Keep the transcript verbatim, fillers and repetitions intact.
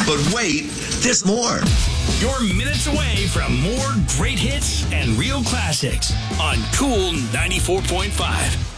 But wait, there's more. You're minutes away from more great hits and real classics on Cool ninety-four point five.